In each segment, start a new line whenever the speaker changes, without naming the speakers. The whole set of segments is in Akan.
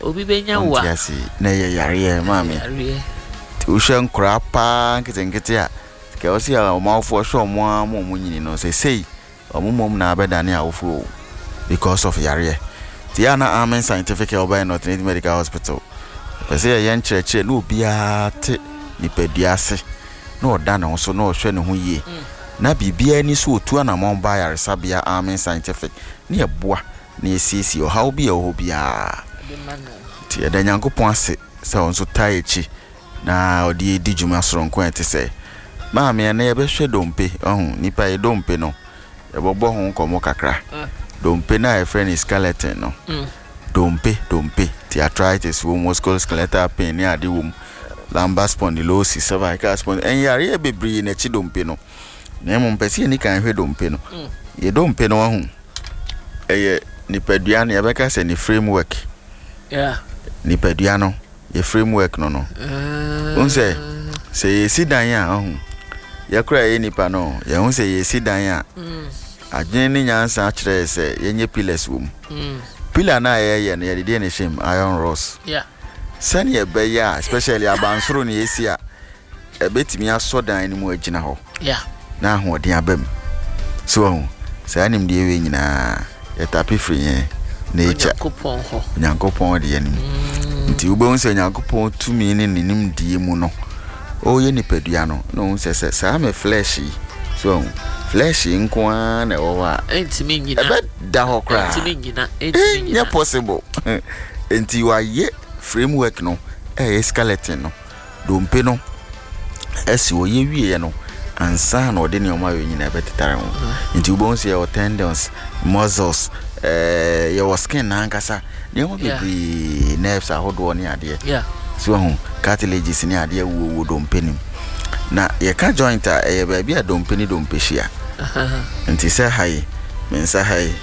obi benya wa
ntiasi na ye yare maami ti ushen krapa nkete a ke osi a omafo hwe omo nyini no sei omomom na abedane awofo because of yare ti ana Amen Scientific Oba North Medical Hospital pese ye nkyerɛkyerɛ na obia te nipaduase na oda na so na ohwɛ ne ho yie na bibia ni so otu na mon ba yare sabia Amen Scientific na eboa na esisi o ha obi e ho bia ti eda Nyankopɔn ase sɛ onso tai echi na odi edi dwuma soronko ente sɛ maame na ye behwɛ dompe nipa ye dompe no ye bobo ho nkomo kakra dompe na ye friend is skeleton no dompe ti arthritis wo musculoskeletal pain ni ade wo lumbar spondylosis cervical spondylosis en yare bebre na chi dompe no na mo mpese ni kan hwe dompe no ye dompe no ho eye nipadua na ye beka se ni framework nipadua no ye framework no unse se ye sidan ya ye kura ye nipa no ye hu se ye sidan ya adwene ni nyansa akire se ye nye pillars wo pillar na ye na ye de ne shim iron rods sani ye be ya especially abansoro ne yesi a ebetimi asodan ni mu agina ho na ahoden abam so say anim de we nyina ye tapi free ye nature Nyankopɔn de anim nti ugbo nse Nyankopɔn tumi ne nim die mu no o ye nipadua no no nse sa me flesh so flesh nko na wo a
entimi nyina
ebe da ho kra
entimi nyina
possible enti wa ye framework no skeleton no dompe no esi wo ye wie no ansa na ode ne o ma we nyina betitare ho nti ugbo nse your tendons muscles your skin na ankasa ne mo bebre nerves ahodo ne ade so ho cartilages ne ade wo dompe nim na ye ka joint a ba bia dompe ni dompe hia nti se hai mensa hai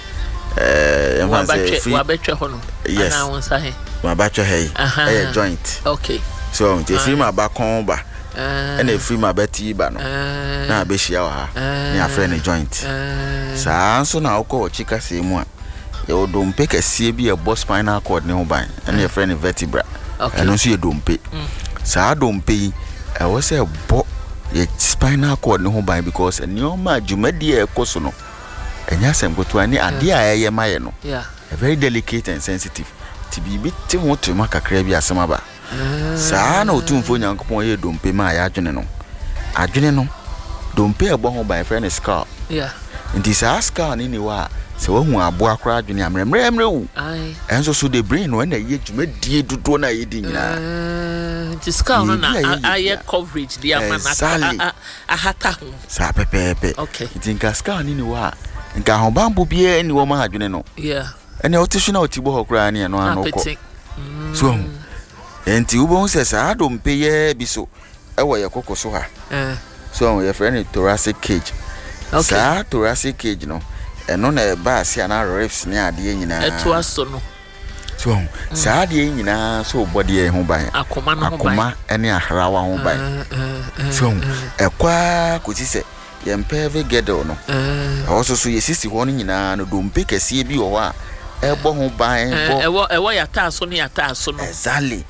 wa betwe ho no
ana won sa hai wa betwe hai joint
okay
so nti free ma ba kon ba ena free ma beti ba no na be hia wa ha ne afre ne joint sa nso na okọ chika se mu a ye odompe kase bi e boss spinal cord ne ho ban ena ye frɛ ne vertebra eno nso ye dompe sa dompe e wo se bo ye spinal cord ne ho ban because enioma dwumadi e koso no enya sem goto ani ade a ye maye no a very delicate and sensitive ti bibi ti ho to makakra bi asema ba sa na otumfo Nyankopɔn ye dompe ma ya adwene no dompe e bo ho ban friend skull nti sa skull ni wa se wo hu abo akra adwene amremre wu enso so the brain no na ye dwumadi dodo na ye di nyina
nti skull no na aye coverage dia mana ahata ho
sa pepepe nti nka skull ni wa nka ho bambo bia ni wo ma adwene no ene otishu na otibo ho kra ni no anoko so enti ubo nse sa dompe ye biso ewo ye kokoso ha so ye friend thoracic cage sa thoracic cage no eno na ba asia na ribs ni ade nyina
eto aso no
so sa ade nyina so body ye ho ban akoma ene ahrawa ho ban so ekwa ko ti se ye mpeve gedo no also so ye sisi ho nyina no dompe kase bi wo a ebo ho ban
ewo ya ta so ne ya ta so no
exactly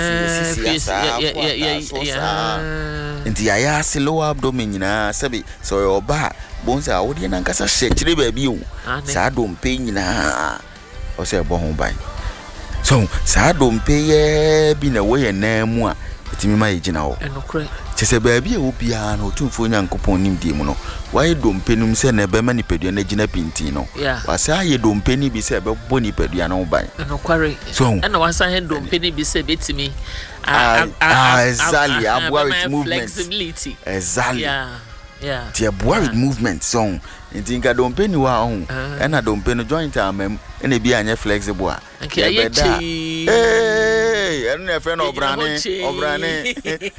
nti ya se lower abdomen nyina sabi so yo ba bonsa wodi na nkasa hye ba bi o sa dompe nyina o se ebo ho ban so sa dompe ye bi na wo ye na mu a etimi ma ye gina wo
enokre
chese ba bi e wo bia na otumfo Nyankopɔn nim die mu no why dompe num se na be ma ni padua na gina pinti no wasa ye dompe ni bi se be bo ni padua na wo ban
enokre
so
na wasa he dompe ni bi se betimi
exactly abua with movement
flexibility
exactly ti abua with movement so nti nka dompe ni wa ho na dompe no joint amem na bi anya flexible a
beda
enu na friend obrane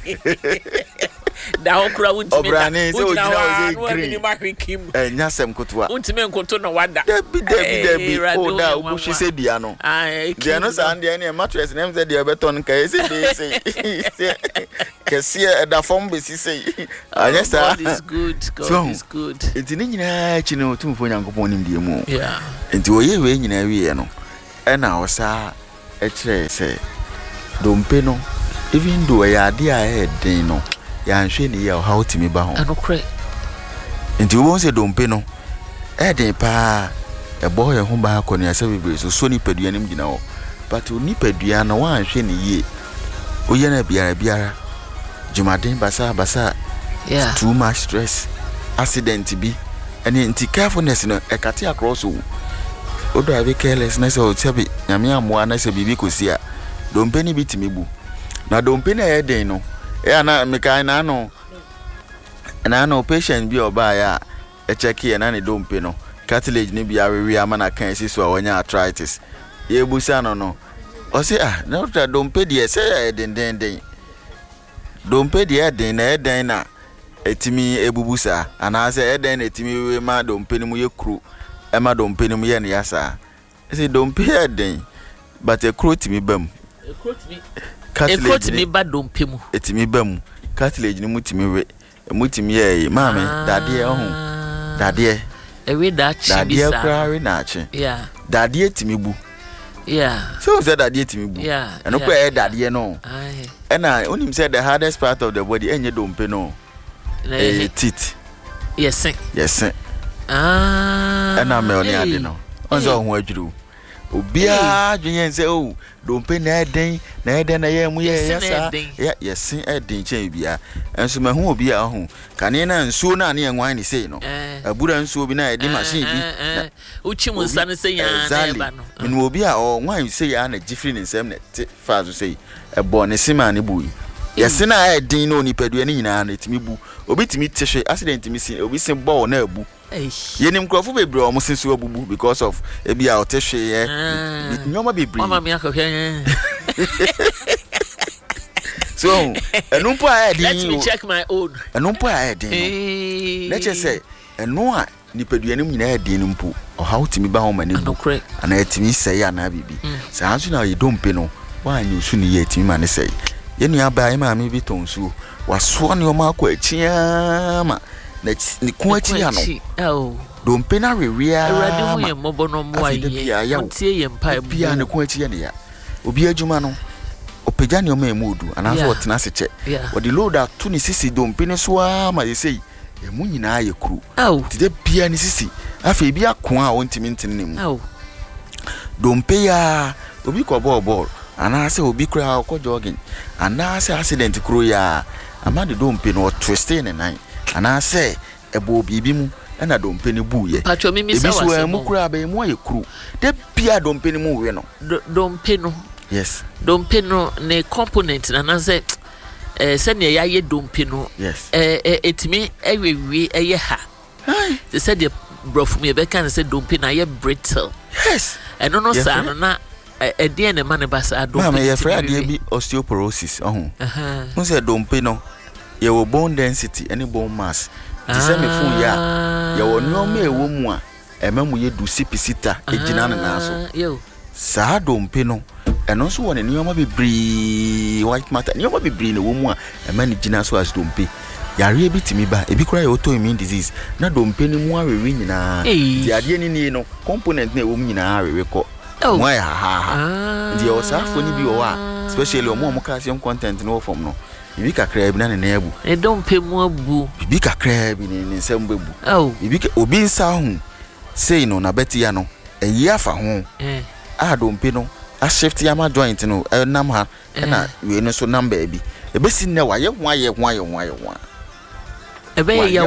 da okra wuntime
obrane se ojina o green enya sem kotoa
wuntime nkoto no wada
debi o da obushi se bia no dia no sa ande na mattress na mze dia beton ka ese be se kese da form be si se anya sa
God is good
enti ni nyina chi no tumfo Nyankopɔn nim die mu enti oye we nyina wie no na osa chere say dompe no even though ya ade a den no ya nhwe ni ya how timi ba ho
anokre
nti wo say dompe no den pa e bo ye ho ba ko ne asa bebre so ni padua nim gina ho but ni padua no wa nhwe ni ye oye na biara jumaden basa
yeah
too much stress accident bi and nti carefulness no e kate across o drive carelessness o chebi nyame amwa na se bibi kosia dompe ni bitimi bu na dompe na den no e na mekai na no patient bi oba ya e check e na ne dompe no cartilage ni bia wewe ama na kan si so awanya arthritis ye busa no o se na dompe de se den dompe de den na etimi ebubusa anase eden etimi we ma dompe ni mu ye kru e ma dompe ni mu ye ne yasa se dompe eden but e kru timi bam
e kru timi ba dompe mu
etimi bam cartilage ni mu timi we mu timi ye maame dade ohun dade
we da chi bisa
dade kra we na chi
yeah
dade timi bu
yeah
so say dade timi bu
yeah
eno kwa dade no
ai
ena onim say the hardest part of the body enye dompe no teeth
yes
ena me oni ade no onzo ho adwuru obia dwenye se o dompe na eden na ye mu ye yasa yes eden chen bia enso me ho obia ho kane na nsuo na ne enwan ni sei no abura nsuo bi na edi machine bi
uchi mu nsa ne sei ya na eba no
me obia o nwan sei ya na gifri ne nsem na fa so sei ebo ne sima ne bui yes na eden no ni padua ni nyina na etimi bu obi timi tehwe accident mi si obi sin ball na abu yenim krofo bebre o mo sinso abubu because of ebia o tehwe ye nyoma bebre
mama mi akohwe
so enumpo a eden
let me check my own
enumpo a eden let's just say enu a ni padua ni nyina eden mpo o how timi ba ho mane bu ana etimi sei ana bibi sa anso na ye dompe no wa nyu su ni ye etimi mane sei yenu aba ma mi bi tonsu waso ne o ma kwa chiama na ni ku achia no dompe na rewia
awrade hu ye mobo no mo aye ontie ye mpa e
bia ne ku achia ne ya obi adwuma no opagya ne o ma emudu anaso otena seche wodi load ato ni sisi dompe ne so ama ye sei e mu nyina ye kru tide bia ni sisi afa bia ko a ontimi ntene ne mu dompe ya obi ko ball anase obi kura akọ jogging anase accident kuro ya amade dompe no twist in nine anase ebo bibi mu na dompe ne bu ye
patcho mimi sa wase
ebi so mu kura ba mu ye kuru de bia dompe ne mu we no
dompe no
yes
dompe no ne component na anase se ne ya ye dompe no
yes
etimi ewewe eye ha they said the brof me be kan se dompe na ye brittle
yes
eno no sa no na edie ne mane basa dompe
mama ye fra de bi osteoporosis who say dompe no ye wo bone density any bone mass ti se me fun ya ye wo nyoma ewo mu a emamu ye du sipisita ejina na so
yo
sa dompe no eno so woni nyoma bebri white matter nyoma bebri ne wo mu a emani jina so as dompe yare bitimi ba ebi kura ye autoimmune disease na dompe ni mu awewe nyina di ade ni no component na ewo mu nyina awewe ko mo ya ha ndi o safo ni bi o wa especially o mo calcium content no form no bibi kakra bi na ne ebu
e dompe mu abu
bibi kakra bi ne nsem bebu bibi obi nsa hu sei no na beti ya no eyi afa ho a dompe no a shift ya ma joint no nam ha na we no so number bi ebesi ne wa ye ho ebe ya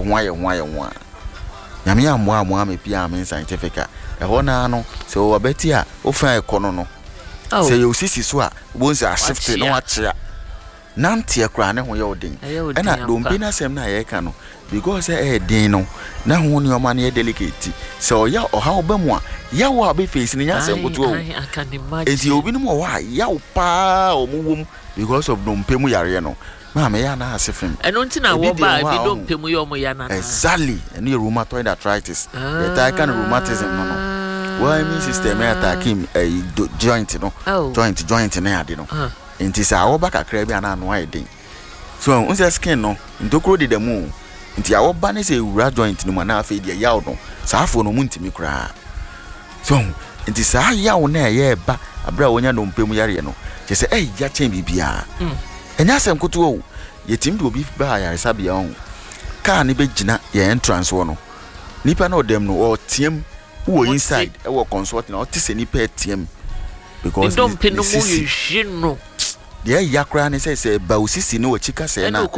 ho nyame amwa me pia me scientific e ho na no so obeti a ofa ekono no se yo sisi so a bonzi a shift no achia nantie kra ne ho ye odin e na dompe na sem na ye ka no because e din no na ho ni o ma ne delicate so ya o ha obamu a ya wo abe face ni nya sem kuto o enti obi no mo wa ya wo pa o mu wom because of dompe mu yare no ma me ya na asefem
eno ntina wo ba bi dompe mu yo mo ya na
exactly eno rheumatoid arthritis the type kind of rheumatism no why me system attack him joint no joint na ya de no enti sa wo ba kakra bi ana no aiden so unse skin no ndokro de demu enti awo ba ne se ura joint no ma na afa de ya no sa afo no mu ntimi kra so nti saa yawo na ye ba abra wonya no mpem yare no je se ya chen bibia enya asem koto o yetim de obi ba yaresa bia ho car ne begina ye entrance wo no nipa na odem no o tiem wo inside e wo consult na o tise nipa tiem because
don't pay no more you know
de yakra ne se ba osisi ne wo chika se na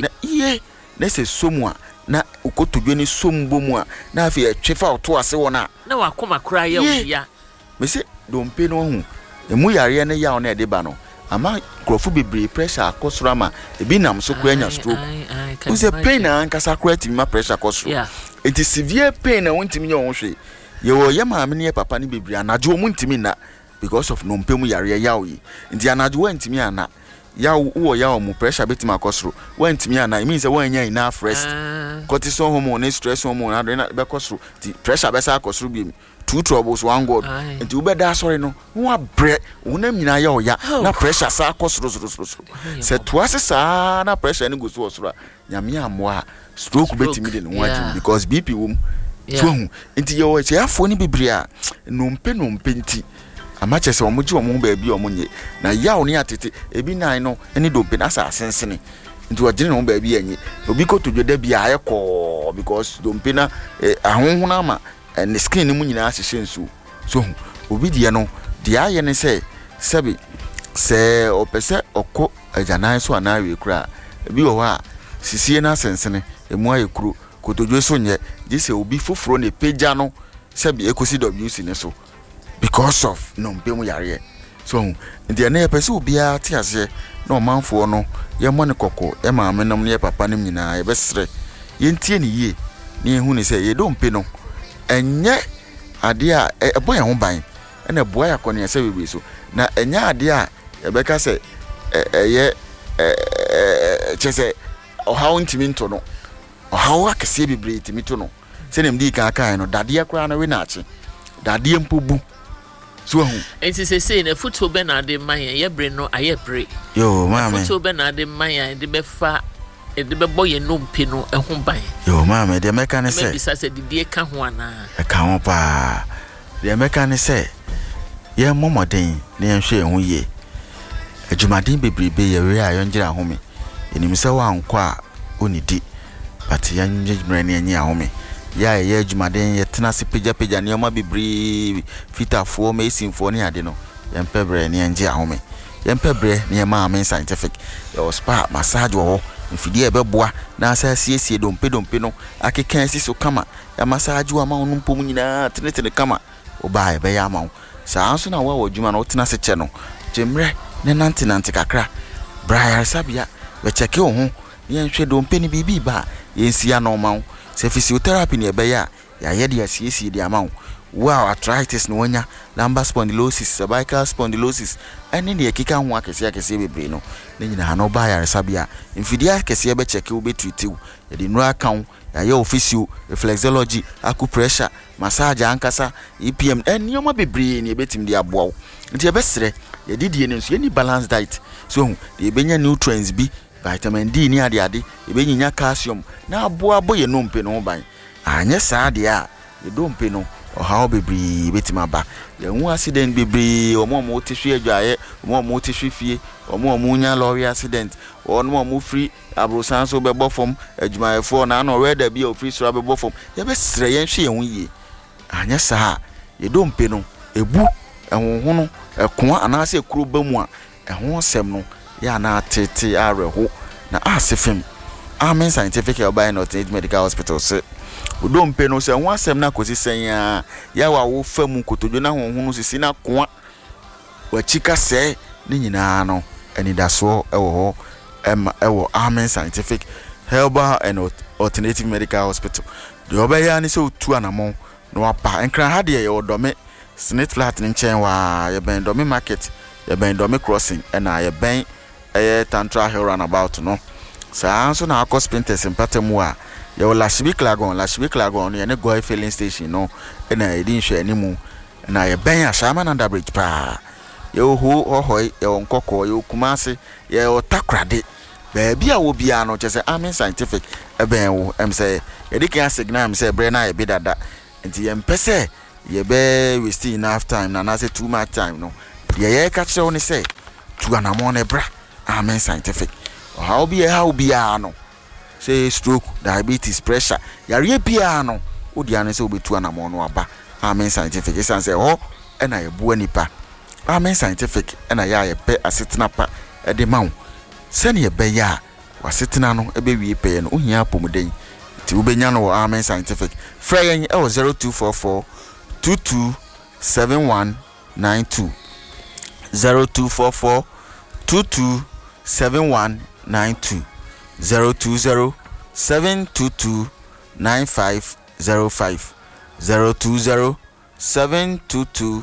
ye na se somua na ukotodwe ni sombo mu a na afi etwefa oto ase wona
na wakoma kra ye ya
me se dompe no hu emu yare ne ya ona de ba no ama krofu bebre pressure akosoro ama ebi nam so kra nya stroke u se pain na ankasa kra ti ma pressure akosoro it is severe pain na wontimi nya won hwe ye wo ye ma me ne papa ne bebre anajo mu ntimi na because of nompe mu yare ya yi nti anajo wantimi ana ya wo ya mu pressure betima akosoro wantimi ana it means that nya enough rest cortisol hormone stress hormone adrenaline be kosoro the pressure be sa akosoro bi two troubles one god nti wo be da sorry no wo abre wo na nyina ya oya na pressure sa akosoro se to asesa na pressure ni go so osoro nyame amoa stroke betimi de no waji because bp wo so nti yo che afo ni bibria nompe nti amache se omuji omu ba bi omunye na yawo ni atete ebi nan no eni dompe na sa asensene nti wajine no ba bi enye obi ko to dweda bi ayeko because dompe na ahonhona ma ne skin ni mu nyina ahye nsu so obi die no de aye ne se sebi se opese okko ajanan so anawe kura ebi wo ha sisie na asensene emu ayekuro kotodwe so nye di se obi foforo ne peja no sebi ekosi WC ne so because of no mpemu yare so ndi na yepese obia te ase na omanfo no ye mo ne kokko e ma amenom ne papa nim nyina ye besre ye ntie ne yie ne hu ne se ye do mpe no enye ade a ebo ye ho ban na boa yakone se bebre so na enye ade a ye beka se ye chese ohawo ntimi nto no ohawo akese bebre ntimi to no se ne mdi kan no dade akra na we na ache dade mpobu so hu
enti se na futo be na de man ye bre no aye bre
yo mama
futo be na de man de be fa de be boye no mpe no ehun ban
yo mama de meka ne se
me bisa se didie ka ho ana
ka ho pa de meka ne se ye momoden ne nhwe ehun ye adwumaden bebrebe ye we ayo ngira home enim se wa anko a onidi but ya ngira ne anyi ahome ya ye adwumaden ye tena se peja ne oma bebre fitafo mesinfo ne ade no ye mpebre ne ngira home ye mpebre ne ma amen scientific yo spa massage wo mfidi ebeboa na asasiesie dompe no akeka asiso kama ya massage wa ma onumpo nyina tenetene kama oba ebe ya ma saa nso na wa adwuma na otena se che no jemre ne nante kakra Brian Sabia we cheke wo ho ye nhwe dompe ni bibi ba ye nsia no ma se physiotherapy ne ebe ya ye de asiesie de ama wow arthritis no wonya lumbar spondylosis cervical spondylosis ene ne ekika ho akese bebre no ne nyina no ba ya Sabia mfidi akese be cheke wo betreatiw ye de nura kan ya ye physio reflexology acupressure massage ankasa EPM enioma bebre ne betim de aboa nti ye besre ye didie ne nso ye ni balanced diet so ye benya nutrients bi vitamin D ni ade ye benyinya calcium na aboa boye no mpe no ban anye saa de a ye do mpe no ohawo bebre betima ba ye hu accident bebre omo tihwe adwaye omo tihwe fie omo nya lorry accident omo free abrosan so bebo fom adwumayefo na no reda bi o free so bebo fom ye be sre ye hwe ye hu ye anye saa ye do mpe no ebu ehunhu no ekoa anase ekuro bamu a ehun sem no ya na tete areho na asefem amen scientific by North Medical Hospital se udompe no se ho asem na kosi sen ya wa wo famu kotodwo na honhu no sisi na koa wa chika se ni nyina no enidaso ewo ho ewo amen scientific herbal and alternative medical hospital de obeya ni se otu anamo no apa enkran ha de ye odome Snake Flat nchen wa ye ben domi market ye ben domi crossing na ye ben Tantra Hill Runabout no saa nso na akọ sprinters mpatemu a ye Lashibi Klagon ye ne Goy filling station no na edi nhwe animu na ye ben Ashama Nanda Bridge pa ye hohoi ye Nkoko ye Kumase ye Otakrade baabi a wo bia no chese amen scientific ben wo say ye dikan signal say bre na ye bidada nti ye mpese ye be we still enough time na say too much time no ye catch on say to anamon ebra Amen Scientific how be no say stroke diabetes pressure yare bia no odi an say obetu anamon no aba Amen Scientific is say oh na ye bo nipa Amen Scientific na ye pe asetena pa e de mawo se ne ye be ya wasetena no e be wie pe no ohia pomuden ti ubenya no Amen Scientific frɛ yen 0244 227192 0244 227192 020 722 9505 020 722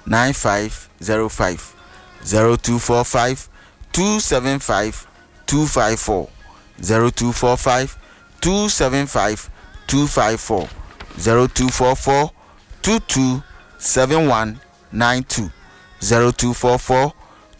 9505 0245 275 254 0245 275 254 0244 227192 0244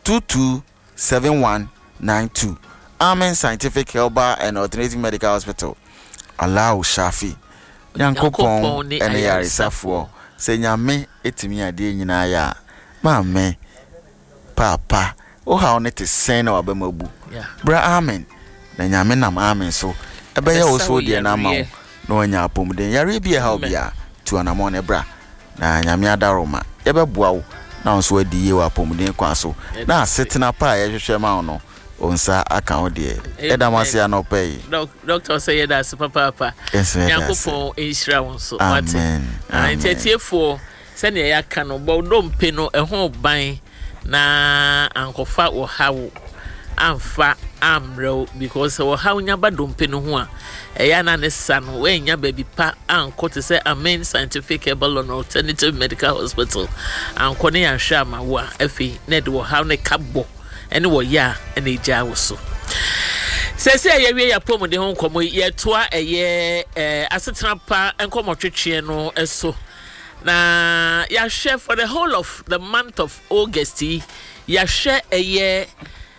227192 Amen Scientific Health and Alternative Medical Hospital Allow Shafi Yankopon ene yaresafo se nyame etimi ade nyina ya maame papa o ha one te sen na wabemabu bra amen na nyame nam amen so ebe ya oso de na ma na onya apomden yare bia ha obia tu anamon e bra na nyame adaroma ebe boa wo na onso adi ye wa apomden kwa so na asetena pa ye hwehwe ma no onsa aka ho de edamase anopai
doctor say that papa Yankopon inshira won so
amen
antetiefo se ne ya ka no bodompe no ehon ban na ankofa wo hawo amfa amro because wo hawo nya badompe no ho a eya na ne sa no we nya baby pa anko te say Amen Scientific Herbal and Alternative Medical Hospital anko ne ya hwa ma wo afi ne de wo hawo ne kabo ene wo ya ene eja wo so sese ye wie ya pom de ho nkomo ye toa eye asetena pa enkomo twetwe no eso na ya share for the whole of the month of August ya share eye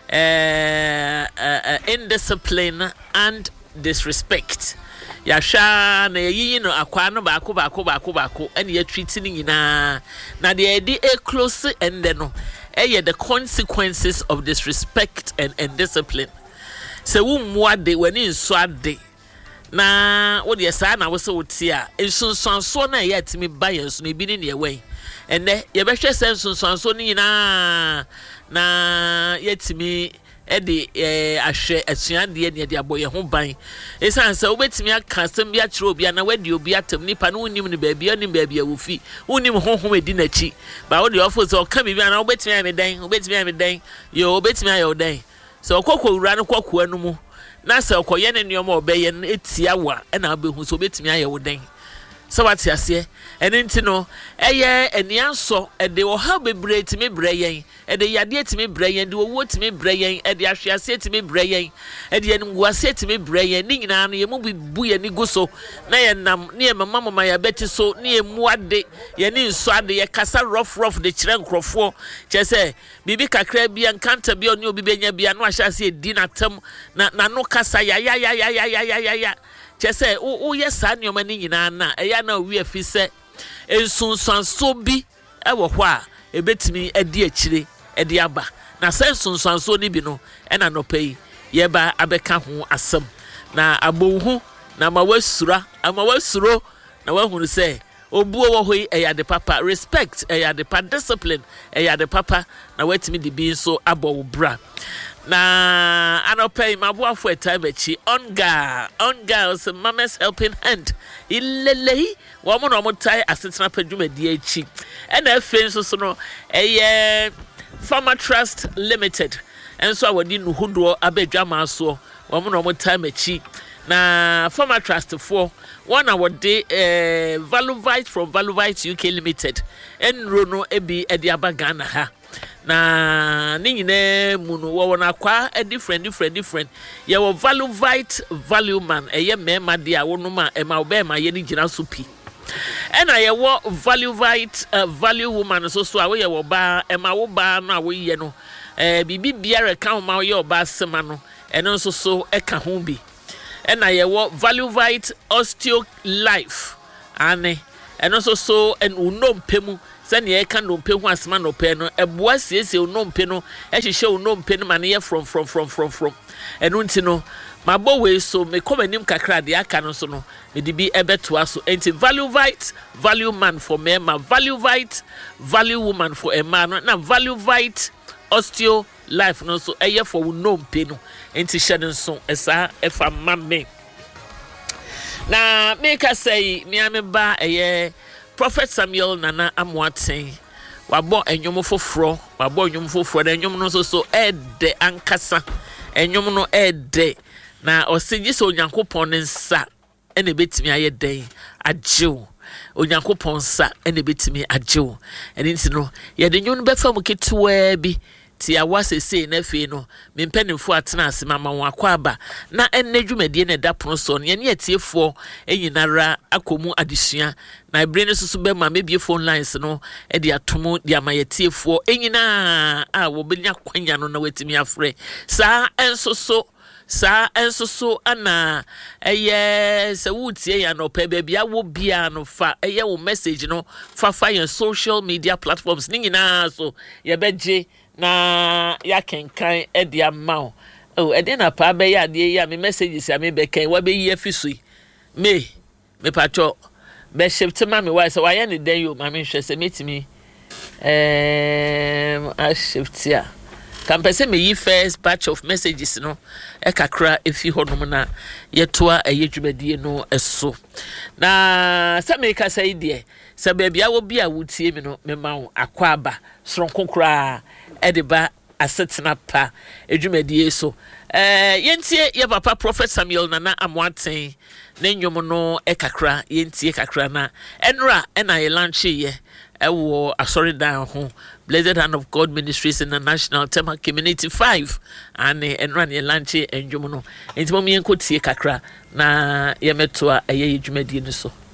indiscipline and disrespect ya sha na yi no akwa no baako ene ya treat ni nyina na de edi close ende no the consequences of disrespect and discipline. Se wo muade wani nso ade na wo de sa na wo se wotia ensunsanso na ye atimi ba yenso na bi ni ne wen ene ye behwe se ensunsanso ni na yetimi de ahwe asuande ne de aboye ho ban esan se obetimi akasem bia kire obi na wadi obi atam nipa no unim ne baabia nim baabia wofi unim honhom edi nachi ba wo de ofo so ka bibia na obetimi amedan yo obetimi ayo dan so okokwo wura no kokwo anu mu na se okoye ne nneoma obeye no etia wa na obehu so obetimi ayo dan so what ase ene ntino eye enianso ede wo ha bebre timi breyen ede yade timi breyen de wo timi breyen ede ahwease timi breyen ede enguase timi breyen ni nyina no ye mu bibu ye ni guso na ye nam ne ye mama ya beti so ne ye muade ye ni nso ade ye kasa rough de kire nkrofo chese bibi kakra bia nkanta bia oni obi benya bia no ahwease edi natam na no kasa ya chese o yesa nyoma ni nyina na eya na wi afise ensunsanso bi ewo ho a ebetimi edi akire edi aba na sensunsanso ni bi no ena no pei ye ba abeka ho asem na abohu na mawasuro na wahunu se obuo wo hoi eya de papa respect eya de pa discipline eya de papa na watimi de bi so abo wo bra na anopay mabuafo etabechi onga so mama's helping hand ilelehi wo mo no mo tai asetena padwumadi achi ena afen so no eye Farmer Trust Limited enso awadi nuhudo abadwama so wo mo no mo tai machi na Farmer Trust for one award Valuvite from Valuvite UK Limited enro no ebi edi abagana ha na ninyine munu wo na kwa different ye wo Valuvite value man eye mema dia wonu ma ema obe ma ye ni gina supi ena ye wo Valuvite value woman so a we ye wo ba ema wo ba no a wo ye no bibi biare kan ma ye oba sema no eno so eka ho bi ena ye wo Valuvite Osteo Life ane ɛno so en unompe mu sɛne yɛka nompe ho asema nompe no ɛboa siesie unompe no ɛhyehyɛ unompe no ma ne yɛ from ɛno nti no mabɔ wei so mekɔ anim kakra de aka no so no mede bi ɛbɛtoa so enti Valuevite value man for mema, Valuevite value woman for ema no na Valuevite osteo life no so ɛyɛ for unompe no enti hyɛ no so ɛsa ɛfa ma me na meka sɛ me ba ɛyɛ Prophet Samuel Nana Amoaten wabɔ enyom foforo na enyom no so ɛde ankasa enyom no ɛde na ɔsɛgye sɛ Onyankopɔn ne nsa ɛna betimi ayɛ den agyew Onyankopɔn nsa ɛna betimi agyew ɛne nti no yɛde nyom no bɛfa mu ketewa bi ti awa sese na fe no mempanimfo atena ase mama won akwaba na enne dwumadie na da pono so ne ne atiefo enyinara akomu adesua na ibre ne susu be ma mebie phone lines no e de atomo de amayetiefo enyina a wo benya kwanya no na wetimi afre saa enso so ana eye se wutie ya no pe bia wo bia no fa eye wo message no fa your social media platforms ni nyina so ye beje na ya kenkan edi amao edi na pa be ya de ya me messages ya me be kan wa be yi afisui me pacho be shift ma me why so wa ya ne den yo ma me hwe se metimi a shift ya kan pese me yi first batch of messages no e kakra efi honom na yetoa eyedwumadie no eso na sa me ka sai de sa ba bia wo bia wutie mi no me ma wo akwaba soronko kra ediba asetena pa edwumadie so yentie ye papa Prophet Samuel Nana Amoaten na nyom no ekakra yentie kakra na enra na ye launch ye ewo asori dan ho Blessed Hand of God Ministries International Tema Community 5 and enra ye launch enjom no enti mo yenko tie kakra na ye metoa eye edwumadie no so